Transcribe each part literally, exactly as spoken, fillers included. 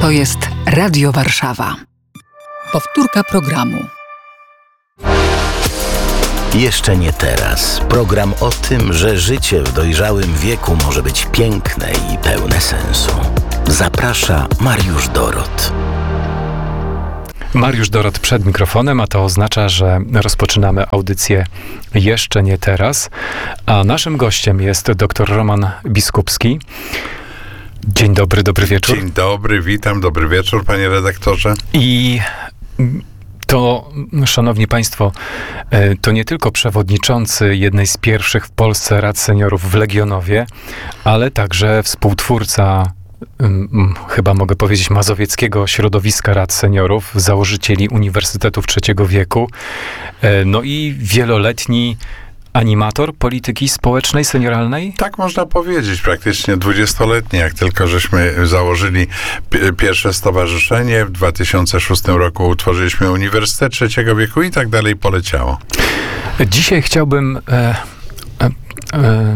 To jest Radio Warszawa. Powtórka programu. Jeszcze nie teraz. Program o tym, że życie w dojrzałym wieku może być piękne i pełne sensu. Zaprasza Mariusz Dorot. Mariusz Dorot przed mikrofonem, a to oznacza, że rozpoczynamy audycję Jeszcze nie teraz, a naszym gościem jest dr Roman Biskupski. Dzień dobry, dobry wieczór. Dzień dobry, witam, dobry wieczór, panie redaktorze. I to, szanowni państwo, to nie tylko przewodniczący jednej z pierwszych w Polsce Rad Seniorów w Legionowie, ale także współtwórca, chyba mogę powiedzieć, mazowieckiego środowiska Rad Seniorów, założycieli Uniwersytetów Trzeciego Wieku, no i wieloletni animator polityki społecznej, senioralnej? Tak można powiedzieć, praktycznie dwudziestoletni, jak tylko żeśmy założyli p- pierwsze stowarzyszenie, w dwa tysiące szóstym roku utworzyliśmy Uniwersytet Trzeciego Wieku i tak dalej poleciało. Dzisiaj chciałbym e, e, e,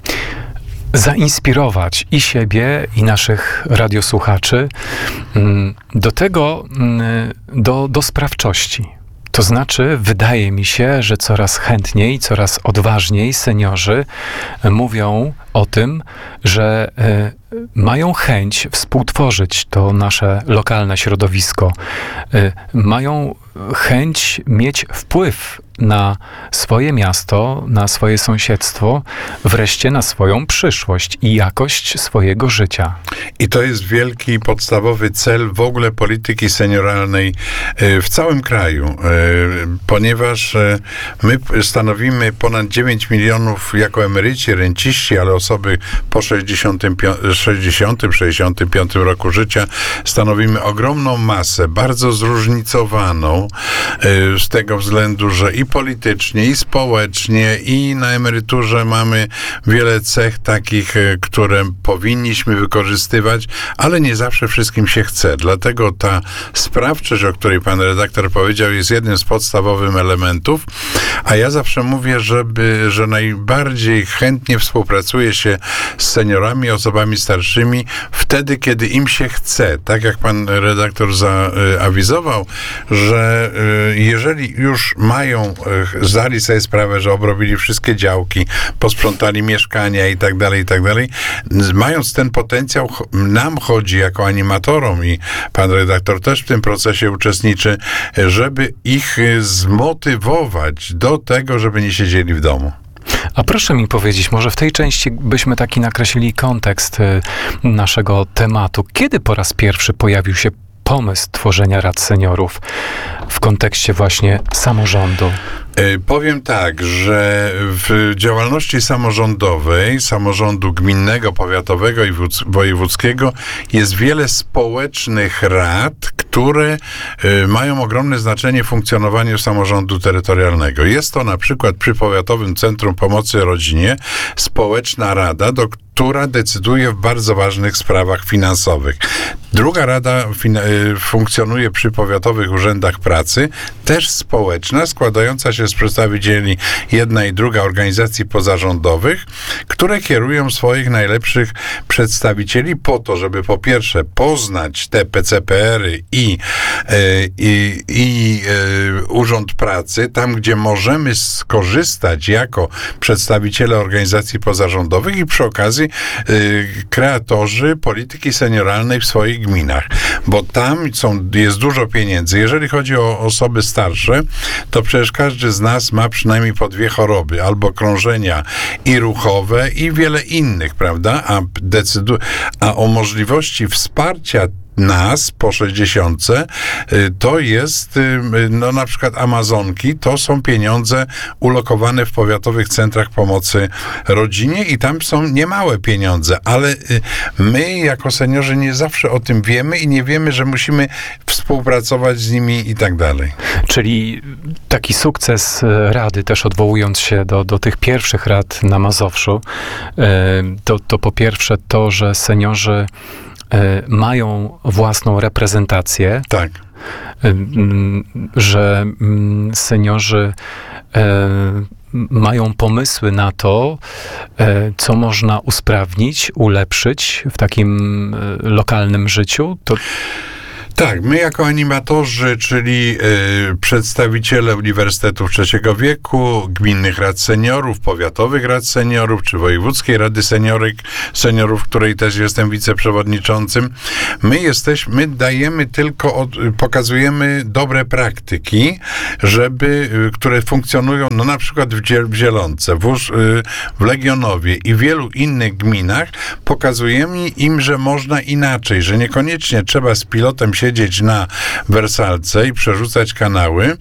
zainspirować i siebie, i naszych radiosłuchaczy m, do tego, m, do, do sprawczości. To znaczy, wydaje mi się, że coraz chętniej, coraz odważniej seniorzy mówią o tym, że y, mają chęć współtworzyć to nasze lokalne środowisko. Y, mają chęć mieć wpływ na swoje miasto, na swoje sąsiedztwo, wreszcie na swoją przyszłość i jakość swojego życia. I to jest wielki, podstawowy cel w ogóle polityki senioralnej w całym kraju, ponieważ my stanowimy ponad dziewięć milionów jako emeryci, renciści, ale osoby po sześćdziesiątym, sześćdziesiątym piątym roku życia stanowimy ogromną masę, bardzo zróżnicowaną, z tego względu, że i politycznie, i społecznie, i na emeryturze mamy wiele cech takich, które powinniśmy wykorzystywać, ale nie zawsze wszystkim się chce. Dlatego ta sprawczość, o której pan redaktor powiedział, jest jednym z podstawowych elementów, a ja zawsze mówię, żeby, że najbardziej chętnie współpracuje się z seniorami, osobami starszymi wtedy, kiedy im się chce. Tak jak pan redaktor zaawizował, że jeżeli już mają, zdali sobie sprawę, że obrobili wszystkie działki, posprzątali mieszkania i tak dalej, i tak dalej, mając ten potencjał, nam chodzi jako animatorom i pan redaktor też w tym procesie uczestniczy, żeby ich zmotywować do tego, żeby nie siedzieli w domu. A proszę mi powiedzieć, może w tej części byśmy taki nakreślili kontekst naszego tematu. Kiedy po raz pierwszy pojawił się pomysł tworzenia Rad Seniorów w kontekście właśnie samorządu? Powiem tak, że w działalności samorządowej, samorządu gminnego, powiatowego i wojewódzkiego jest wiele społecznych rad, które mają ogromne znaczenie w funkcjonowaniu samorządu terytorialnego. Jest to na przykład przy Powiatowym Centrum Pomocy Rodzinie społeczna rada, do która decyduje w bardzo ważnych sprawach finansowych. Druga rada fin- funkcjonuje przy powiatowych urzędach pracy, też społeczna, składająca się z przedstawicieli jedna i druga organizacji pozarządowych, które kierują swoich najlepszych przedstawicieli po to, żeby po pierwsze poznać te P C P R-y i, i, i Urząd Pracy, tam gdzie możemy skorzystać jako przedstawiciele organizacji pozarządowych i przy okazji kreatorzy polityki senioralnej w swoich gminach, bo tam są, jest dużo pieniędzy. Jeżeli chodzi o osoby starsze, to przecież każdy z nas ma przynajmniej po dwie choroby, albo krążenia i ruchowe i wiele innych, prawda? A, decydu- a o możliwości wsparcia nas po sześćdziesiątce to jest, no na przykład Amazonki, to są pieniądze ulokowane w powiatowych centrach pomocy rodzinie i tam są niemałe pieniądze, ale my jako seniorzy nie zawsze o tym wiemy i nie wiemy, że musimy współpracować z nimi i tak dalej. Czyli taki sukces Rady, też odwołując się do, do tych pierwszych rad na Mazowszu, to, to po pierwsze to, że seniorzy mają własną reprezentację. Tak. Że seniorzy mają pomysły na to, e, co można usprawnić, ulepszyć w takim e, lokalnym życiu? To... Tak, my jako animatorzy, czyli y, przedstawiciele Uniwersytetów Trzeciego Wieku, gminnych rad seniorów, powiatowych rad seniorów, czy wojewódzkiej rady seniorek, seniorów, której też jestem wiceprzewodniczącym, my jesteśmy, my dajemy tylko, od, pokazujemy dobre praktyki, żeby, y, które funkcjonują, no na przykład w, Dziel, w Zielonce, w, y, w Legionowie i wielu innych gminach, pokazujemy im, że można inaczej, że niekoniecznie trzeba z pilotem siedzieć na wersalce i przerzucać kanały,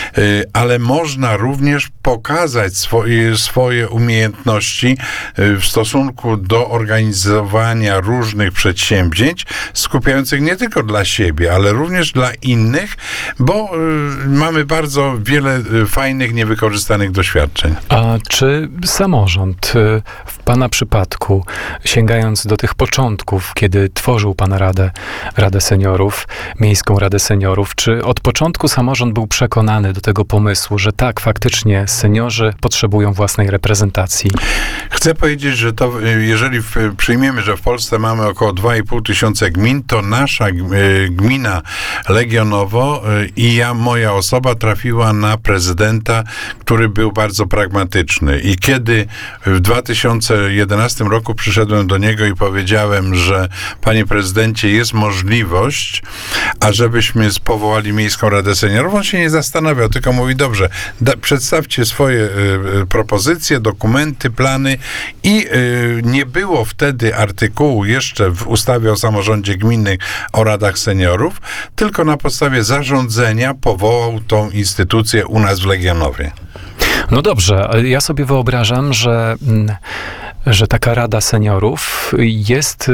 ale można również pokazać swoje, swoje umiejętności w stosunku do organizowania różnych przedsięwzięć, skupiających nie tylko dla siebie, ale również dla innych, bo mamy bardzo wiele fajnych, niewykorzystanych doświadczeń. A czy samorząd w pana przypadku, sięgając do tych początków, kiedy tworzył pan Radę, Radę Seniorów, Miejską Radę Seniorów, czy od początku samorząd był przekonany do tego pomysłu, że tak, faktycznie seniorzy potrzebują własnej reprezentacji? Chcę powiedzieć, że to, jeżeli przyjmiemy, że w Polsce mamy około dwa i pół tysiąca gmin, to nasza gmina Legionowo i ja, moja osoba trafiła na prezydenta, który był bardzo pragmatyczny. I kiedy w dwa tysiące jedenastym roku przyszedłem do niego i powiedziałem, że panie prezydencie, jest możliwość, ażebyśmy powołali Miejską Radę Seniorów, on się nie zastanawiał, tylko mówi, dobrze, da, przedstawcie swoje y, propozycje, dokumenty, plany i y, nie było wtedy artykułu jeszcze w ustawie o samorządzie gminnym o radach seniorów, tylko na podstawie zarządzenia powołał tą instytucję u nas w Legionowie. No dobrze, ja sobie wyobrażam, że, że taka Rada Seniorów jest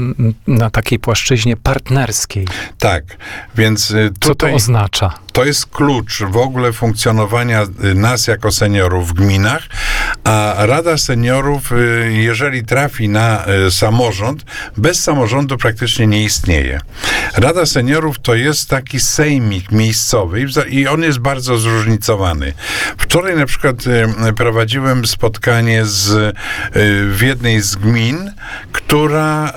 na takiej płaszczyźnie partnerskiej. Tak, więc tutaj... Co to oznacza? To jest klucz w ogóle funkcjonowania nas jako seniorów w gminach, a Rada Seniorów, jeżeli trafi na samorząd, bez samorządu praktycznie nie istnieje. Rada Seniorów to jest taki sejmik miejscowy i on jest bardzo zróżnicowany. Wczoraj na przykład prowadziłem spotkanie z, w jednej z gmin, która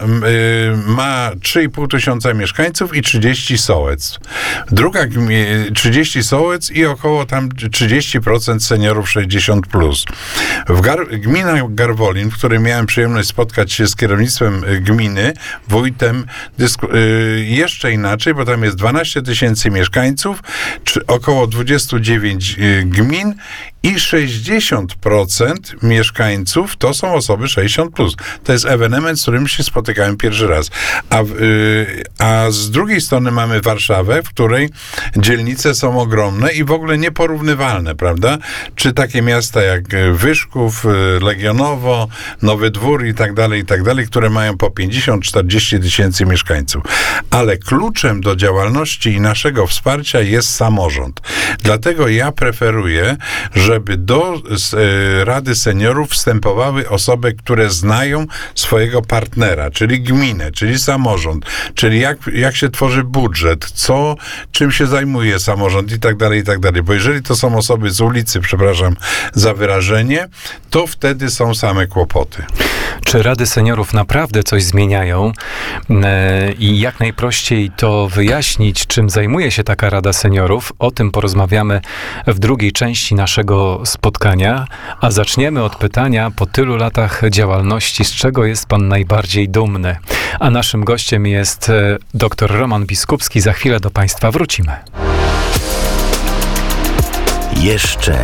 ma trzy i pół tysiąca mieszkańców i trzydzieści sołectw. Druga gmina, trzydzieści sołectw i około tam trzydzieści procent seniorów sześćdziesiąt plus. W Gar- gmina Garwolin, w której miałem przyjemność spotkać się z kierownictwem gminy, wójtem, dysku- y- jeszcze inaczej, bo tam jest dwanaście tysięcy mieszkańców, czy około dwadzieścia dziewięć y- gmin i sześćdziesiąt procent mieszkańców to są osoby sześćdziesiąt plus. To jest ewenement, z którym się spotykałem pierwszy raz. A, y, a z drugiej strony mamy Warszawę, w której dzielnice są ogromne i w ogóle nieporównywalne, prawda? Czy takie miasta jak Wyszków, Legionowo, Nowy Dwór i tak dalej, i tak dalej, które mają po pięćdziesiąt czterdzieści tysięcy mieszkańców. Ale kluczem do działalności i naszego wsparcia jest samorząd. Dlatego ja preferuję, żeby do e, Rady Seniorów wstępowały osoby, które znają swojego partnera, czyli gminę, czyli samorząd, czyli jak, jak się tworzy budżet, co, czym się zajmuje samorząd i tak dalej, i tak dalej. Bo jeżeli to są osoby z ulicy, przepraszam za wyrażenie, to wtedy są same kłopoty. Czy Rady Seniorów naprawdę coś zmieniają? E, I jak najprościej to wyjaśnić, czym zajmuje się taka Rada Seniorów? O tym porozmawiamy w drugiej części naszego spotkania, a zaczniemy od pytania po tylu latach działalności, z czego jest pan najbardziej dumny? A naszym gościem jest e, dr Roman Biskupski. Za chwilę do państwa wrócimy. Jeszcze